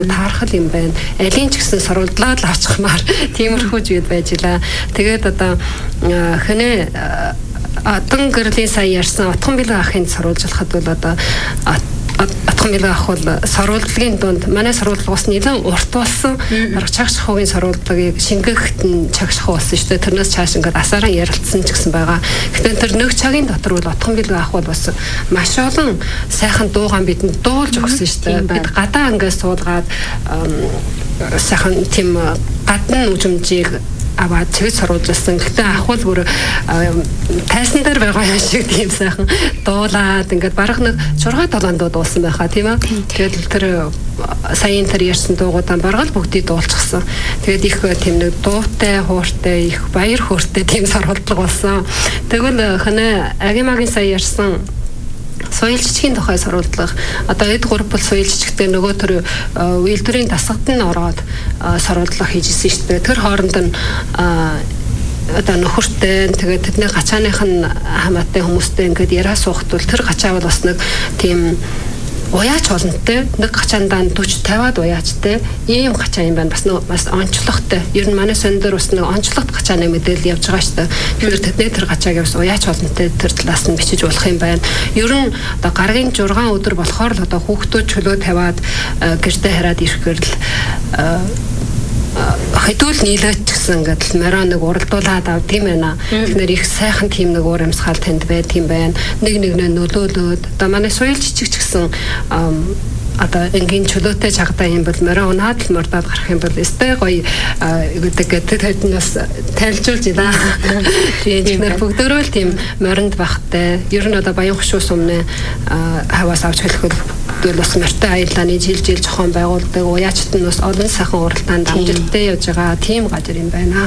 таархал юм байна. Алийн ч гэсэн сурвалдлаа л авчихмаар тиймэрхүү зүйл байж илаа. Тэгээд одоо хэнэ атан гэрлийн сая ярьсан отхон билэг ахын сурвалжлахад бол одоо атхан билэг ах бол сурвалжлагын дунд манай сурвалжлага бас нэлээд урт болсон. Арга чагшхуугийн сурвалжлагыг шингэхэд нь чагшхуу болсон шүү дээ. Тэрнээс цааш ингээд асаараа ярилцсан ч гэсэн байгаа. Гэхдээ тэр нэг цагийн дотор бол отхон билэг ах бол бас маш олон сайхан дуугаан бидэнд дуулж өгсөн шүү дээ. Бид гадаа ингээд суулгаад сайхан тийм гадна үжимжийг аваад цэвэр сурвалжилсан. Гэхдээ ахвал бүр тайсан дээр байгаа юм шиг тийм сайхан дуулаад ингээд барах нэг 6-7 дуу дуулсан байхаа тийм ээ. Тэгээд тэр саяын тэр ярьсан дуугуудаа баргал бүгдийг дуулчихсан. Тэгээд их тийм нэг дуутай, хууртай, их баяр хөөртэй тийм сурвалдлага болсон. Тэгвэл ханаа агимагийн сая ярьсан соёл жижигний тухай сурвалдлага одоо эд гурав бол соёл жижигтэй нөгөө тэр үйлдвэрийн дасгад нь ороод сурвалдлага хийжсэн шүү дээ. Тэр хооронд нь одоо нөхөртэй тэгээд тэдний гачааных нь хамаатай хүмүүстэй ингээд яриа суухт бол тэр гачаа бол бас нэг тийм уяач олонтой нэг гачаандаа 40-50-аад уяачтай ийм гачаа юм байна. Бас онцлогтой. Ер нь манай сондор бас нэг онцлогт гачааны мэдээлэл явж байгаа шүү дээ. Тэгэхээр тэдний тэр гачааг бас уяач олонтой тэр талаас нь бичиж болох юм байна. Ер нь одоо гаргийн 6 өдөр болохоор л одоо хүүхдүүд чөлөө тавиад гэртээ хараад ирэхээр л хэдүүл нийлээд гэсэн ингээд мороо нэг уралдуулаад ав тийм байна. Тэгэхээр их сайхан тийм нэг уур амьсгал танд байд юм байна. Нэг нэгнээ нөлөөлөөд одоо манай соёл жижиг ч гэсэн одоо энгийн чөлөөтэй чагтаа юм бол мороо унаад л мордоод гарах юм бол өстэй гоё гэдэг тэднээс тайлжуулж байна. Тийм бүгдөө л тийм моринд бахтай. Ер нь одоо баян хушуу сумны хаваас авч хэлэхэд бас морьтой аяллааны жил жохон байгуулдаг уяачт нь бас олон сайхан уралдаанд амжилттай явж байгаа тийм газар юм байна.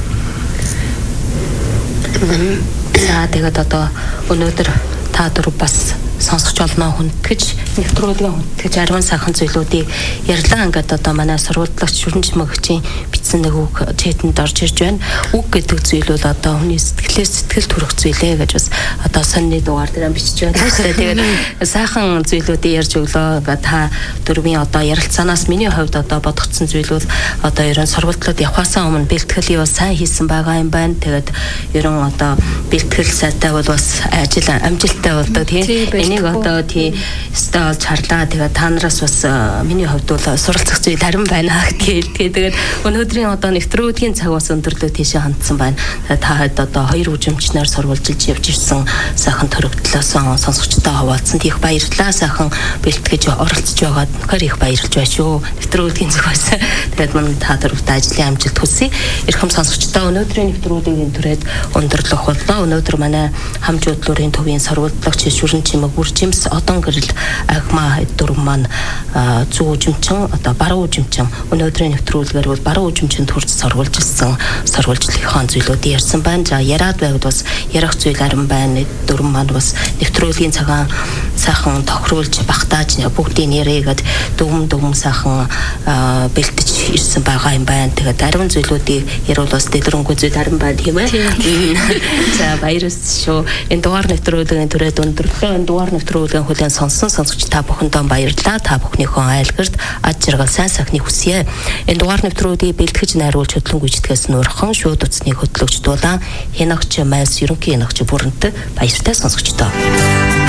За тэгээд одоо өнөөдөр та дөрөв бас сонсогч олноо хүндгэж нэвтрүүлгээ хүндгэж ариун сайхан зүйлүүдийг ярьлаа. Ингээд одоо манай сурвалжлагч Шүрэн Чимэгчийн бичсэн нэг үг чэтэнд орж ирж байна. Үг гэдэг зүйл бол одоо хүний сэтгэлээс сэтгэл төрөх зүйлээ гэж бас одоо сонины дугаар дээр бичиж байна шүү дээ. Тэгээд сайхан зүйлүүдийг ярьж өглөө. Ингээд та дөрвийн одоо ярилцаанаас миний хувьд одоо бодгдсон зүйл бол одоо ерөн сурвалжлалд явхаасаа өмнө бэлтгэл юу сайн хийсэн байгаа юм байна. Тэгээд ерөн одоо бэлтгэл сайтай бол бас ажил амжилттай болдог тийм. Энийг одоо тий өстой олж харлаа. Тэгээд та нараас бас миний хувьд бол суралцах зүйл харин байна тэгээд өнөөдрийн одоо нэвтрүүлгийн цаг бас өндөрлөө тийшээ хандсан байна. Та хэд одоо хоёр үжимчнээр сурвалжилж явж ирсэн сайхан төрөгдлөөс сонсогчтой хаваалцсан их баярлалаа. Сайхан бэлтгэж оролцож байгаад нөхөр их баярлж байна шүү. Нэвтрүүлгийн зүгээс тэгээд мань та дөрөвтэй ажлын амжилт хүсье. Эрхэм сонсогчтой өнөөдрийн нэвтрүүлгийн түрээд өндөрлөх боллоо. Өнөөдөр манай хамж хөдлөрийн төвийн сурвалжлагч Шүрэн Чимэг үржимс одон гэрэл агма дөрв маань зүү үжимчин одоо баруун үжимчин өнөөдрийн нэвтрүүлгээр бол баруун үжимчинд хүрч сурвалжилсан сурвалжлалын зүйлүүдийг ярьсан байна. За яриад байвал бас ярих зүйл арин байна. Дөрв маань бас нэвтрүүлгийн цагаан сайхан тохируулж багтааж бүгдийн яриагээд дүм сайхан бэлтэж ирсэн байгаа юм байна. Тэгээд ариун зүйлүүдийг яривал бас дэлгэрэнгүй зүйл арин байна тийм ээ. За баярлалаа шүү. Энэ дугаар нэвтрүүлгийн түрээд өндөрлөө. Дугаар нэвтрүүлгийн хүлээн сонссон сонсогч та бүхэндээ баярлалаа. Та бүхнийхөө айлгэрт аж жаргал сайн сайхныг хүсье. Энэ дугаар нэвтрүүлгийг бэлтгэж найруулж хөтлөнгүйчдгээс нуурхан шууд утасны хөтлөгч дулаан хянагч Майс ерөнхий хянагч Бүрэнтэй баяртай сонсогчдоо.